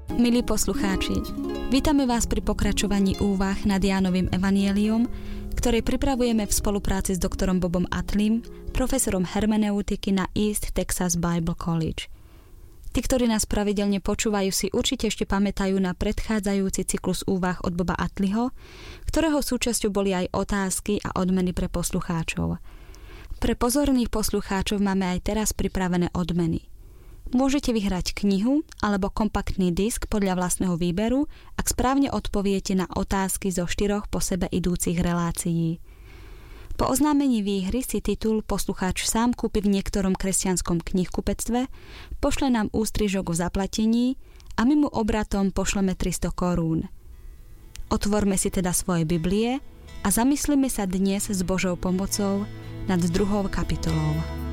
Milí poslucháči, vítame vás pri pokračovaní úvah nad Jánovým evanjeliom, ktoré pripravujeme v spolupráci s doktorom Bobom Atlim, profesorom hermeneutiky na East Texas Bible College. Tí, ktorí nás pravidelne počúvajú, si určite ešte pamätajú na predchádzajúci cyklus úvah od Boba Atliho, ktorého súčasťou boli aj otázky a odmeny pre poslucháčov. Pre pozorných poslucháčov máme aj teraz pripravené odmeny. Môžete vyhrať knihu alebo kompaktný disk podľa vlastného výberu, ak správne odpoviete na otázky zo 4 po sebe idúcich relácií. Po oznámení výhry si titul poslucháč sám kúpi v niektorom kresťanskom knihkupectve, pošle nám ústrižok o zaplatení a my mu obratom pošleme 300 korún. Otvorme si teda svoje Biblie a zamyslíme sa dnes s Božou pomocou nad 2. kapitolou.